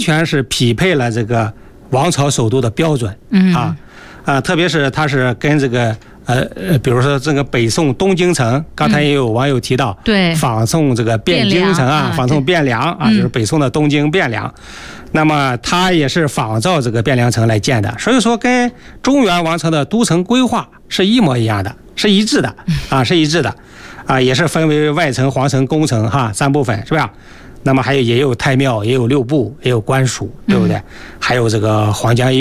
全是匹配了这个王朝首都的标准特别是它是跟这个比如说这个北宋东京城，刚才也有网友提到， 对， 仿宋这个汴京城仿宋汴梁就是北宋的东京汴梁。那么它也是仿照这个汴梁城来建的，所以说跟中原王朝的都城规划是一模一样的，是一致的是一致的也是分为外城、皇城、宫城3部分，是吧？那么也有太庙，也有六部，也有官署，对不对？还有这个皇家